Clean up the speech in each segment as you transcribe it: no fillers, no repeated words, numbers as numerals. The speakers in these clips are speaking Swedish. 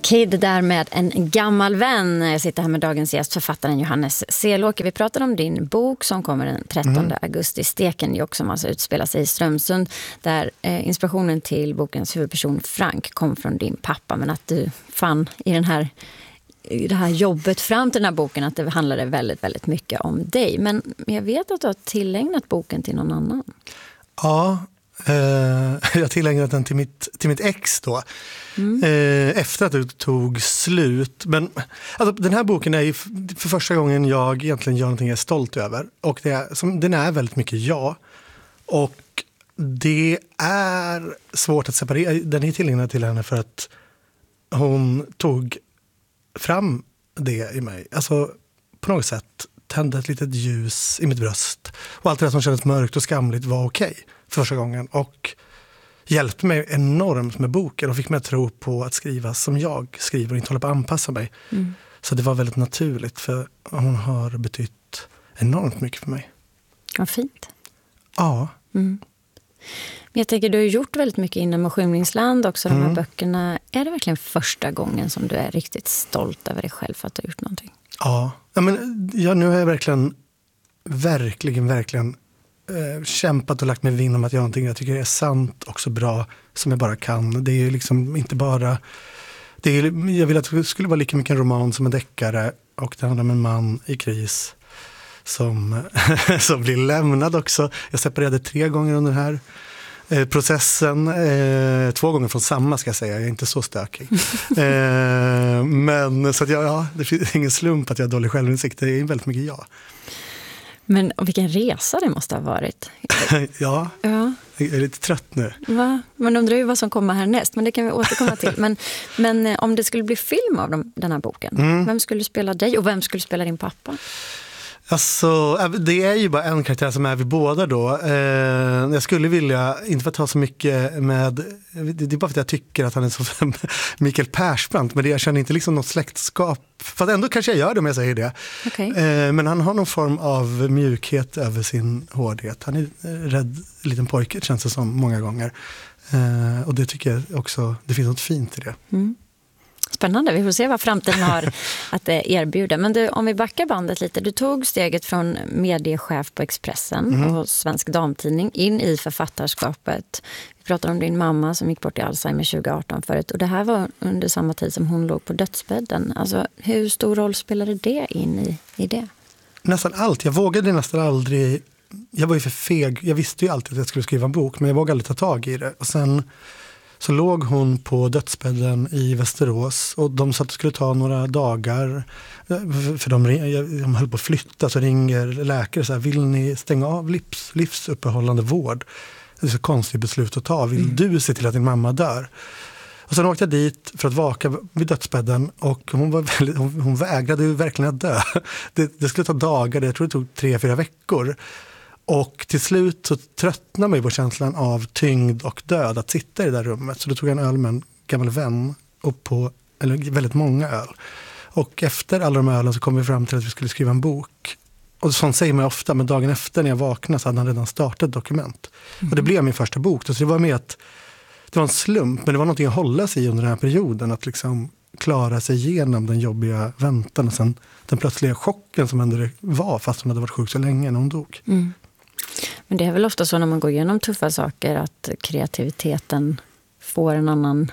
Kid där med En gammal vän. Jag sitter här med dagens gäst, författaren Johannes Selåker. Vi pratar om din bok som kommer den 13 augusti, Stekenjokk, som alltså utspelar sig i Strömsund, där inspirationen till bokens huvudperson Frank kom från din pappa, men att du fann i det här jobbet fram till den här boken att det handlade väldigt, väldigt mycket om dig. Men jag vet att du har tillägnat boken till någon annan. Ja, jag har tillägnat den till mitt ex då. Efter att det tog slut. Men alltså, den här boken är ju för första gången jag egentligen gör någonting jag är stolt över. Och den är väldigt mycket jag. Och det är svårt att separera. Den är tillägnad till henne för att hon tog fram det i mig. Alltså på något sätt tände ett litet ljus i mitt bröst. Och allt det som kändes mörkt och skamligt var okej för första gången. Och hjälpte mig enormt med boken och fick mig att tro på att skriva som jag skriver och inte hålla på att anpassa mig. Så det var väldigt naturligt, för hon har betytt enormt mycket för mig. Vad fint. Ja. Men jag tänker, du har gjort väldigt mycket inom Skymningsland också, de här böckerna. Är det verkligen första gången som du är riktigt stolt över dig själv för att du har gjort någonting? Ja, men nu har jag verkligen kämpat och lagt mig vinn om att göra någonting jag tycker är sant och så bra som jag bara kan. Det är liksom inte bara... jag vill att det skulle vara lika mycket en roman som en deckare, och det handlar om en man i kris som blir lämnad också. Jag separerade 3 gånger under den här processen. 2 gånger från samma, ska jag säga. Jag är inte så stökig. Men så att det finns ingen slump att jag har dålig självinsikt. Det är väldigt mycket jag. Men vilken resa det måste ha varit. Ja, jag är lite trött nu. Va? Man undrar ju vad som kommer härnäst, men det kan vi återkomma till. Men om det skulle bli film av den här boken, vem skulle spela dig och vem skulle spela din pappa? Alltså, det är ju bara en karaktär som är vi båda då. Jag skulle vilja, inte för att ta så mycket med, det är bara för att jag tycker att han är så Mikael Persbrandt, men jag känner inte liksom något släktskap. Fast ändå kanske jag gör det om jag säger det. Okay. Men han har någon form av mjukhet över sin hårdhet. Han är rädd liten pojke, känns det som många gånger. Och det tycker jag också, det finns något fint i det. Spännande, vi får se vad framtiden har att erbjuda. Men du, om vi backar bandet lite, du tog steget från mediechef på Expressen och Svensk Damtidning in i författarskapet. Vi pratar om din mamma som gick bort i Alzheimer 2018 förut, och det här var under samma tid som hon låg på dödsbädden. Alltså, hur stor roll spelade det in i det? Nästan allt. Jag vågade nästan aldrig, jag var ju för feg, jag visste ju alltid att jag skulle skriva en bok, men jag vågade aldrig ta tag i det. Och sen så låg hon på dödsbädden i Västerås, och de sa att det skulle ta några dagar, för de höll på att flytta, så ringer läkare så här: vill ni stänga av livsuppehållande vård? Det är så konstigt beslut att ta. Vill du se till att din mamma dör? Och sen åkte jag dit för att vaka vid dödsbädden, och hon vägrade ju verkligen att dö. Det skulle ta dagar, jag tror det tog 3-4 veckor. Och till slut så tröttnade man ju på känslan av tyngd och död att sitta i det där rummet. Så då tog jag en öl med en gammal vän, eller väldigt många öl. Och efter alla de ölen så kom vi fram till att vi skulle skriva en bok. Och sånt säger man ofta, men dagen efter när jag vaknade så hade han redan startat dokument. Och det blev min första bok. Så det var med att det var en slump, men det var någonting att hålla sig i under den här perioden. Att liksom klara sig igenom den jobbiga väntan och sen den plötsliga chocken som ändå var, fast hon hade varit sjuk så länge när hon dog. Men det är väl ofta så när man går igenom tuffa saker att kreativiteten får en annan,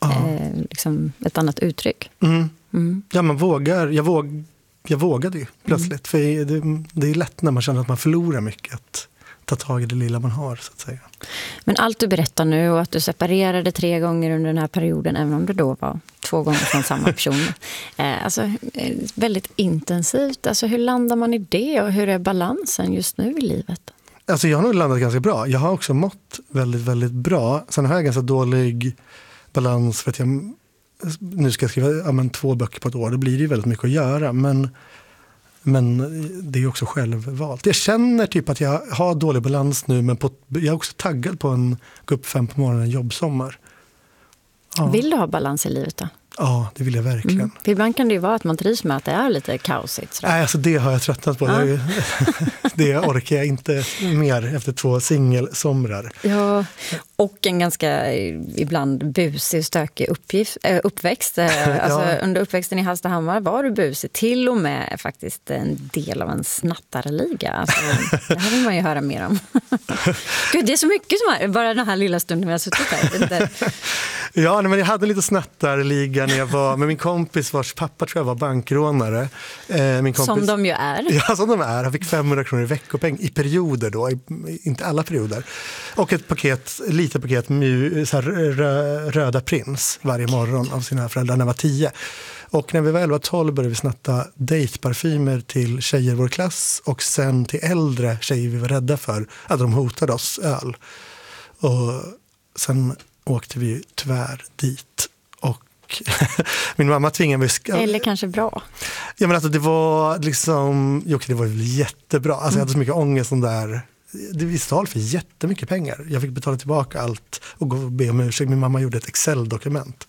ett annat uttryck. Ja, man vågar. Jag vågade ju plötsligt. För det är lätt när man känner att man förlorar mycket att ta tag i det lilla man har, så att säga. Men allt du berättar nu, och att du separerade 3 gånger under den här perioden, även om det då var 2 gånger från samma person. Alltså väldigt intensivt. Alltså hur landar man i det, och hur är balansen just nu i livet? Alltså jag har nog landat ganska bra. Jag har också mått väldigt, väldigt bra. Sen har jag ganska dålig balans för att jag nu ska skriva 2 böcker på ett år. Det blir ju väldigt mycket att göra, men det är ju också självvalt. Jag känner typ att jag har dålig balans nu, men jag är också taggad på en gå upp 5 på morgonen jobbsommar. Ja. Vill du ha balans i livet då? Ja, det vill jag verkligen. För ibland kan det ju vara att man trivs med att det är lite kaosigt. Nej, alltså det har jag tröttnat på. Ja. Det orkar jag inte mer efter 2 singelsomrar. Ja, och en ganska ibland busig och stökig uppväxt. Alltså, under uppväxten i Hallstahammar var du busig. Till och med faktiskt en del av en snattarliga. Alltså, det här vill man ju höra mer om. Gud, det är så mycket som är, bara den här lilla stunden vi har suttit här. Ja, men jag hade lite snattarliga när jag var med min kompis vars pappa tror jag var bankrånare. Min kompis, som de ju är. Ja, som de är. Han fick 500 kronor i veckopeng i perioder då, inte alla perioder. Och ett litet paket så här, röda prins varje morgon av sina föräldrar när jag var 10. Och när vi var 11-12 började vi snatta dejtparfymer till tjejer i vår klass och sen till äldre tjejer vi var rädda för att de hotade oss öl. Och sen åkte vi tyvärr dit och min mamma tvingade mig... Eller kanske bra. Ja, men alltså det var liksom... Jo, det var jättebra. Alltså jag hade så mycket ångest om där. Vi stal för jättemycket pengar. Jag fick betala tillbaka allt och gå och be om ursäkt. Min mamma gjorde ett Excel-dokument.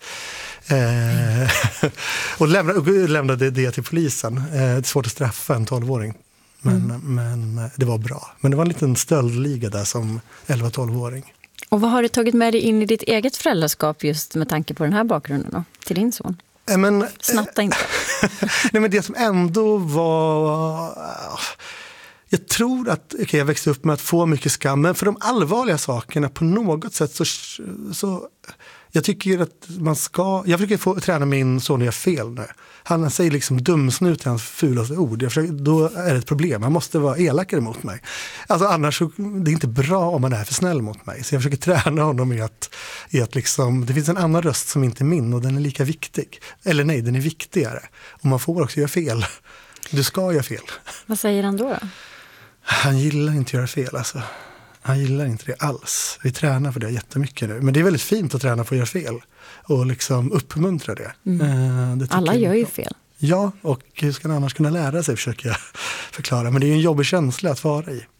Och lämnade det till polisen. Det är svårt att straffa en 12-åring. Men det var bra. Men det var en liten stöldliga där som 11-12-åring. Och vad har du tagit med dig in i ditt eget föräldraskap just med tanke på den här bakgrunden då, till din son? Snatta inte. Nej, men det som ändå var... Jag tror att jag växte upp med att få mycket skam, men för de allvarliga sakerna på något sätt så jag tycker att man ska... Jag försöker träna min son att göra fel nu. Han säger liksom dumsnut i hans fulaste ord. Då är det ett problem. Han måste vara elakare mot mig. Alltså annars så, det är inte bra om man är för snäll mot mig. Så jag försöker träna honom i att liksom, det finns en annan röst som inte är min och den är lika viktig. Eller nej, den är viktigare. Och man får också göra fel. Du ska göra fel. Vad säger han då? Han gillar inte att göra fel alltså. Han gillar inte det alls. Vi tränar för det jättemycket nu. Men det är väldigt fint att träna på att göra fel. Och liksom uppmuntra det. Det alla gör ju fel. Ja, och hur ska man annars kunna lära sig, försöker jag förklara. Men det är ju en jobbig känsla att vara i.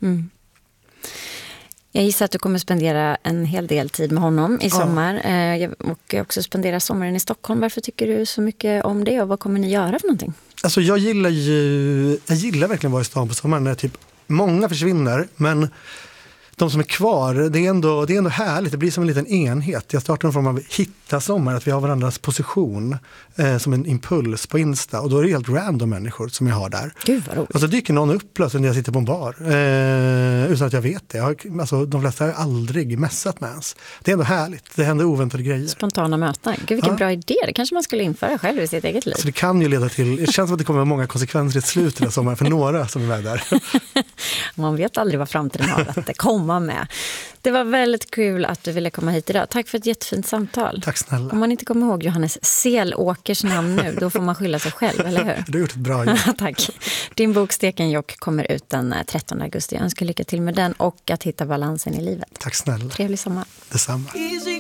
Jag gissar att du kommer spendera en hel del tid med honom i sommar. Och också spendera sommaren i Stockholm. Varför tycker du så mycket om det? Och vad kommer ni göra för någonting? Alltså jag gillar verkligen att vara i stan på sommaren. När typ många försvinner, men... De som är kvar, det är ändå härligt. Det blir som en liten enhet. Jag startar en form av hitta-sommar, att vi har varandras position som en impuls på Insta. Och då är det helt random människor som jag har där. Gud vad roligt. Och så dyker någon upp plötsligt när jag sitter på en bar. Utan att jag vet det. De flesta har aldrig messat med ens. Det är ändå härligt. Det händer oväntade grejer. Spontana möten. Gud vilken bra idé. Det kanske man skulle införa själv i sitt eget liv. Så det kan ju leda till, det känns som att det kommer vara många konsekvenser i ett slut den här sommaren för några som är med där. Man vet aldrig vad framtiden har att komma med. Det var väldigt kul att du ville komma hit idag. Tack för ett jättefint samtal. Tack snälla. Om man inte kommer ihåg Johannes Selåkers namn nu, då får man skylla sig själv, eller hur? Du har gjort ett bra jobb. Tack. Din bok Stekenjokk kommer ut den 13 augusti. Jag önskar lycka till med den och att hitta balansen i livet. Tack snälla. Trevlig sommar. Detsamma.